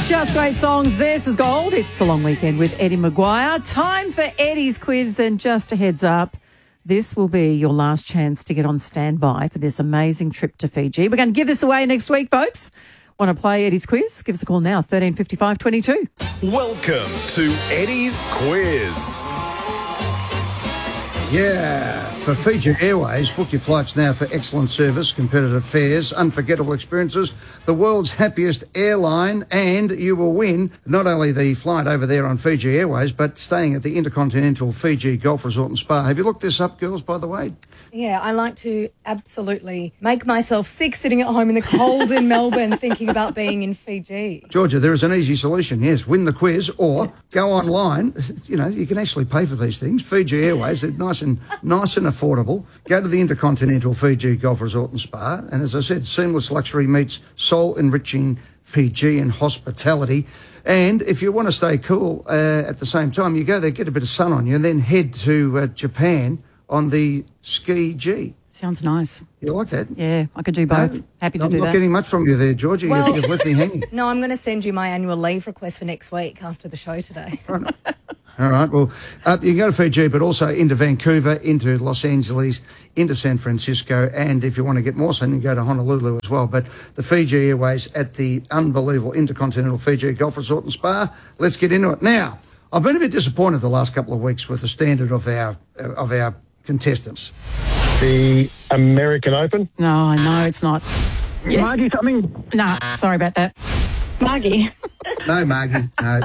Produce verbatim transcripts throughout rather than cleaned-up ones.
Just great songs. This is Gold. It's the long weekend with Eddie Maguire. Time for Eddie's quiz, and just a heads up, this will be your last chance to get on standby for this amazing trip to Fiji. We're going to give this away next week, folks. Want to play Eddie's quiz? Give us a call now, thirteen fifty-five twenty-two. Welcome to Eddie's Quiz. Yeah, for Fiji Airways, book your flights now for excellent service, competitive fares, unforgettable experiences, the world's happiest airline, and you will win not only the flight over there on Fiji Airways, but staying at the Intercontinental Fiji Golf Resort and Spa. Have you looked this up, girls, by the way? Yeah, I like to absolutely make myself sick sitting at home in the cold in Melbourne thinking about being in Fiji. Georgia, there is an easy solution. Yes, win the quiz or go online. You know, you can actually pay for these things. Fiji Airways, they're nice and nice and affordable. Go to the Intercontinental Fiji Golf Resort and Spa. And as I said, seamless luxury meets soul-enriching Fijian hospitality. And if you want to stay cool uh, at the same time, you go there, get a bit of sun on you, and then head to uh, Japan on the Ski G. Sounds nice. You like that? Yeah, I could do both. No, Happy to I'm do not that. getting much from you there, Georgia. Well- You've left me hanging. No, I'm going to send you my annual leave request for next week after the show today. All right, well, uh, you can go to Fiji, but also into Vancouver, into Los Angeles, into San Francisco, and if you want to get more sun, you can go to Honolulu as well. But the Fiji Airways at the unbelievable Intercontinental Fiji Golf Resort and Spa. Let's get into it. Now, I've been a bit disappointed the last couple of weeks with the standard of our uh, of our contestants. The American Open. No, no, it's not. Yes. Margie something. Nah, sorry about that. Margie. No, Margie, no.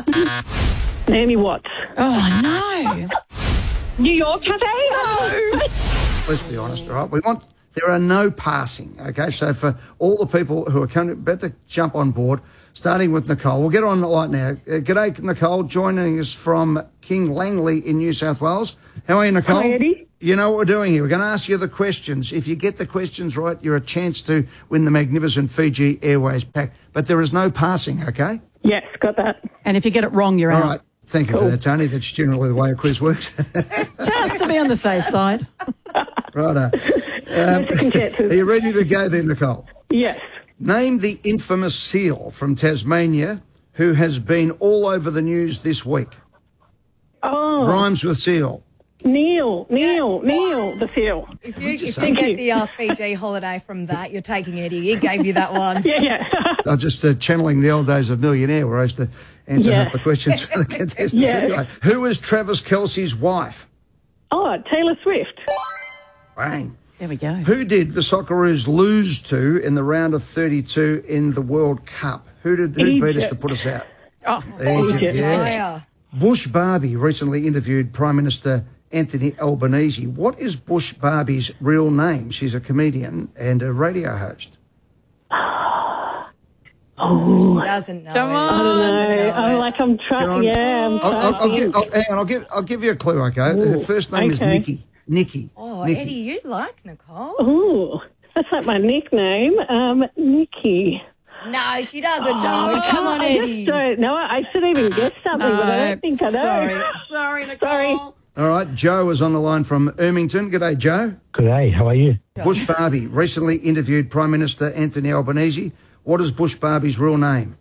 Naomi Watts. Oh, no. New York Cafe? No. Let's be honest, all right? We want, there are no passing, okay? So for all the people who are coming, about to jump on board, starting with Nicole. We'll get on the light now. Uh, g'day, Nicole, joining us from King Langley in New South Wales. How are you, Nicole? Hi, Eddie. You know what we're doing here. We're going to ask you the questions. If you get the questions right, you're a chance to win the magnificent Fiji Airways pack. But there is no passing, okay? Yes, got that. And if you get it wrong, you're All out. right. Thank you for that, Tony. That's generally the way a quiz works. Just to be on the safe side. Righto. Um, are you ready to go then, Nicole? Yes. Name the infamous seal from Tasmania who has been all over the news this week. Oh, Rhymes with seal. Neil, Neil, Neil, the seal. If you, if you Thank get the uh, Fiji holiday from that, you're taking Eddie. He gave you that one. Yeah, yeah. I'm just uh, channeling the old days of Millionaire where I used to answer Yeah. half the questions for the contestants. Yeah. Anyway, who was Travis Kelce's wife? Oh, Taylor Swift. Bang. There we go. Who did the Socceroos lose to in the round of thirty-two in the World Cup? Who did who beat us Egypt. to put us out? Oh, Egypt, Egypt. yeah. Yeah. Bush Barbie recently interviewed Prime Minister Anthony Albanese. What is Bush Barbie's real name? She's a comedian and a radio host. Oh, He doesn't know. Come it. on. He doesn't no. know I'm it. like, I'm Go trying. on. Yeah, I'm I'll, I'll, I'll, trying. give, I'll, hang on, I'll give, I'll give you a clue, okay? Her first name is okay. Nikki. Nikki. Oh, Nikki. Eddie, you like Nicole? Ooh, that's like my nickname, um, Nikki. No, she doesn't know it. Come on, I Eddie. just don't know. I should even guess something, but I don't think I know. Sorry, sorry, Nicole. Sorry. All right, Joe is on the line from Ermington. G'day, Joe. Good how are you? Bush Barbie recently interviewed Prime Minister Anthony Albanese. What is Bush Barbie's real name?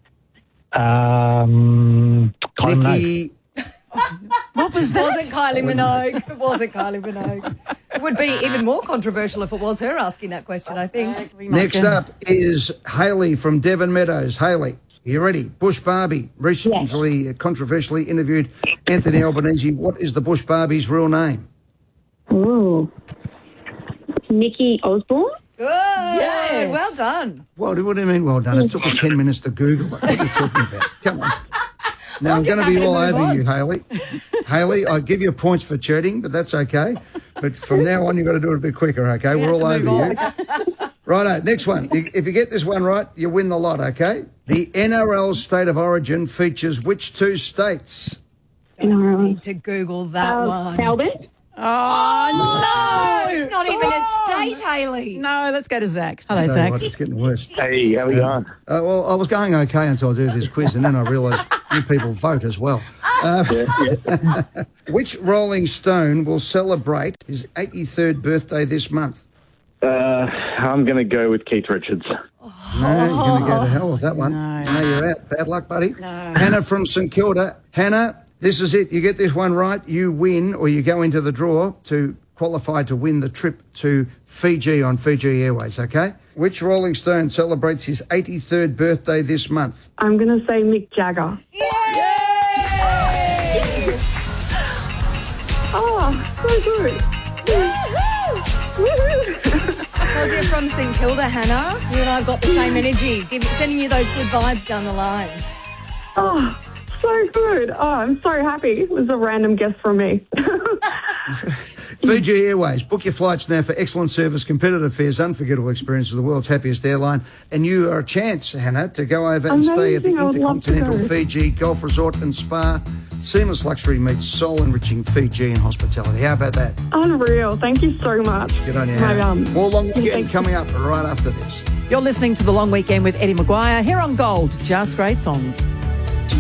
Um, Kylie Minogue. Nikki. What was It that? wasn't Kylie Minogue. It wasn't Kylie Minogue. It would be even more controversial if it was her asking that question, I think. Next up is Hayley from Devon Meadows. Hayley, you ready? Bush Barbie recently yes. controversially interviewed Anthony Albanese. What is the Bush Barbie's real name? Ooh, Nikki Osborne. Good. Yes. Well done. Well, what do you mean well done? It took me ten minutes to Google it. What are you talking about? Come on. Now, I'm, I'm going just to be happy to all move over on. you, Hayley. Hayley, I'll give you points for cheating, but that's okay. But from now on, you've got to do it a bit quicker, okay? We're all over you. Righto, next one. If you get this one right, you win the lot, okay? The N R L State of Origin features which two states? Don't need to Google that Uh, one. Melbourne. Oh, no. It's not even a state, Hayley. No, let's go to Zach. Hello, Tell you Zach. what, it's getting worse. Hey, how are you going? Uh, well, I was going okay until I do this quiz, and then I realised you people vote as well. Uh, which Rolling Stone will celebrate his eighty-third birthday this month? Uh, I'm going to go with Keith Richards. Oh, No, you're going to go to hell with that one. No. No, you're out. Bad luck, buddy. Hannah from St Kilda. Hannah, this is it. You get this one right, you win, or you go into the draw to qualify to win the trip to Fiji on Fiji Airways, okay? Which Rolling Stone celebrates his eighty-third birthday this month? I'm going to say Mick Jagger. Oh, so good. Woohoo! Because you're from St Kilda, Hannah, you and I have got the same energy, Give, sending you those good vibes down the line. Oh, so good. Oh, I'm so happy. It was a random guess from me. Fiji Airways. Book your flights now for excellent service, competitive fares, unforgettable experience of the world's happiest airline. And you are a chance, Hannah, to go over and Amazing. stay at the I would love to Intercontinental go. Fiji Golf Resort and Spa. Seamless luxury meets soul-enriching Fijian hospitality. How about that? Unreal. Thank you so much. Good on you, My, Hannah. um, More long weekend thank you. coming up right after this. You're listening to The Long Weekend with Eddie Maguire here on Gold. Just great songs.